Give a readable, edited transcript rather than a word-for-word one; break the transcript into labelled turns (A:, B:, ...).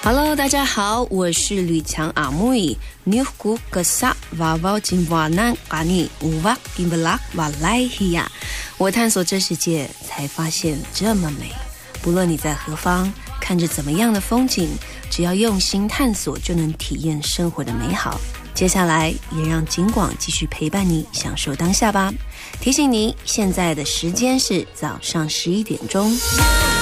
A: Hello， 大家好，我是吕强阿妹。Nihku kesak wawaw jimwanan kani uwak imbelak walaihiya。我探索这世界，才发现这么美。不论你在何方，看着怎么样的风景，只要用心探索，就能体验生活的美好。接下来也让景广继续陪伴你，享受当下吧。提醒你，现在的时间是早上11点钟。